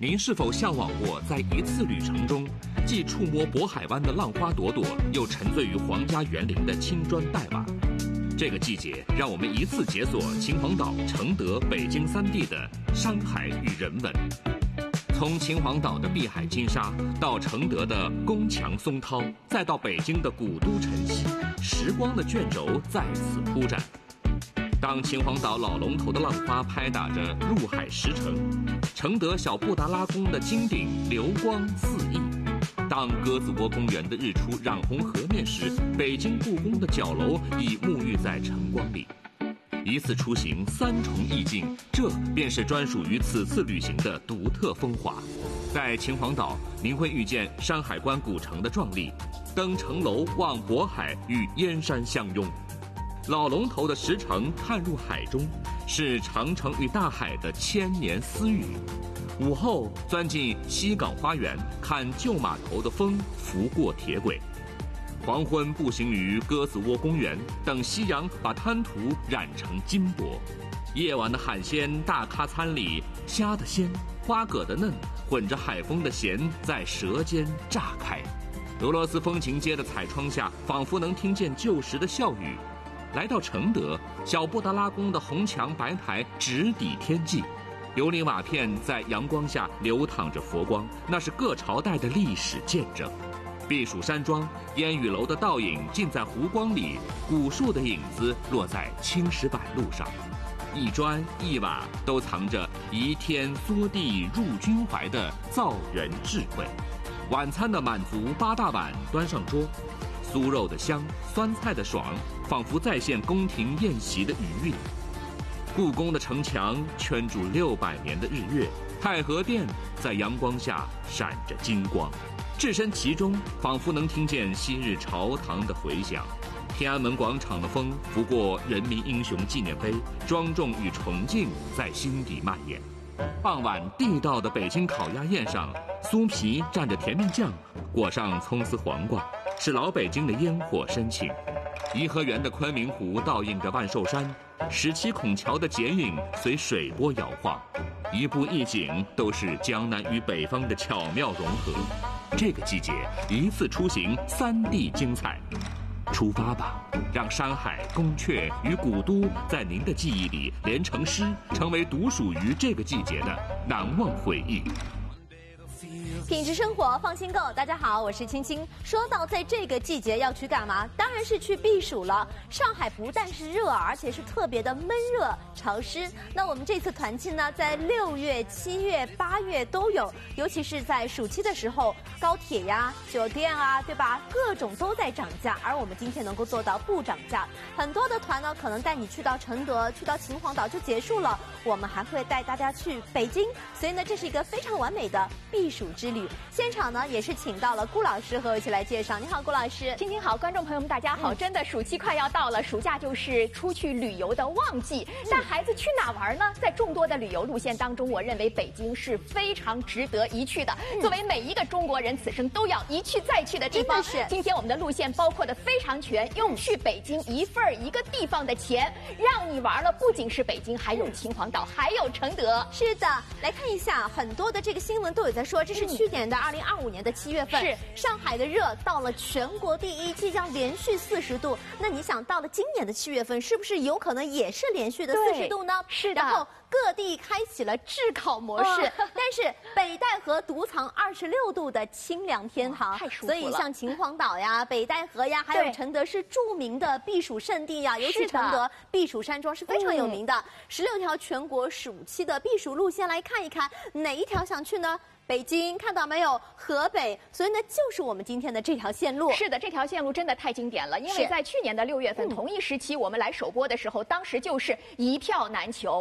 您是否向往过在一次旅程中，既触摸渤海湾的浪花朵朵，又沉醉于皇家园林的青砖黛瓦？这个季节，让我们一次解锁秦皇岛、承德、北京3地的山海与人文。从秦皇岛的碧海金沙，到承德的宫墙松涛，再到北京的古都晨曦，时光的卷轴在此铺展。当秦皇岛老龙头的浪花拍打着入海石城，承德小布达拉宫的金顶流光四溢；当鸽子窝公园的日出染红河面时，北京故宫的角楼已沐浴在晨光里。一次出行3重意境，这便是专属于此次旅行的独特风华。在秦皇岛，您会遇见山海关古城的壮丽，登城楼望渤海与燕山相拥。老龙头的石城看入海中，是长城与大海的千年私语。午后钻进西港花园，看旧码头的风拂过铁轨。黄昏步行于鸽子窝公园，等夕阳把滩涂染成金箔。夜晚的海鲜大咖餐里，虾的鲜，花蛤的嫩，混着海风的咸，在舌尖炸开。俄罗斯风情街的彩窗下，仿佛能听见旧时的笑语。来到承德，小布达拉宫的红墙白台直抵天际，琉璃瓦片在阳光下流淌着佛光，那是各朝代的历史见证。避暑山庄，烟雨楼的倒影尽在湖光里，古树的影子落在青石板路上，一砖一瓦都藏着移天缩地入君怀的造人智慧。晚餐的满足8大碗端上桌，酥肉的香，酸菜的爽，仿佛再现宫廷宴席的余韵。故宫的城墙圈住600年的日月，太和殿在阳光下闪着金光。置身其中，仿佛能听见昔日朝堂的回响。天安门广场的风拂过人民英雄纪念碑，庄重与崇敬在心底蔓延。傍晚地道的北京烤鸭宴上，酥皮蘸着甜面酱，裹上葱丝黄瓜，是老北京的烟火深情。颐和园的昆明湖倒映着万寿山，17孔桥的剪影随水波摇晃，一步一景都是江南与北方的巧妙融合。这个季节，一次出行3地精彩，出发吧，让山海、宫阙与古都在您的记忆里连成诗，成为独属于这个季节的难忘回忆。 品质生活，放心购。大家好，我是青青。说到在这个季节要去干嘛，当然是去避暑了。上海不但是热，而且是特别的闷热潮湿。那我们这次团庆呢，在6月、7月、8月都有，尤其是在暑期的时候，高铁呀、酒店啊，对吧？各种都在涨价，而我们今天能够做到不涨价。很多的团呢，可能带你去到承德、去到秦皇岛就结束了，我们还会带大家去北京，所以呢，这是一个非常完美的避暑之旅。现场呢也是请到了顾老师和我一起来介绍。你好，顾老师。 青青好，观众朋友们大家好。真的暑期快要到了，暑假就是出去旅游的旺季。带孩子去哪玩呢？在众多的旅游路线当中，我认为北京是非常值得一去的。作为每一个中国人此生都要一去再去的地方。 是。 今天我们的路线包括的非常全，用去北京一份一个地方的钱，让你玩了不仅是北京，还有秦皇岛，还有承德。 是的，来看一下，很多的这个新闻都有在说，这是去年的2025年的7月份， 是上海的热到了全国第1，即将连续40度。那你想，到了今年的7月份，是不是有可能也是连续的40度呢？ 是的。 然后各地开启了炙烤模式，但是北戴河独藏26度的清凉天堂， 太舒服了。 所以像秦皇岛呀、北戴河呀，还有承德是著名的避暑胜地呀，尤其承德避暑山庄是非常有名的。16条全国暑期的避暑路线来看一看，哪一条想去呢？北京看到没有？河北，所以呢，就是我们今天的这条线路。 是的，这条线路真的太经典了，因为在去年的6月份同一时期，我们来首播的时候，当时就是一票难求。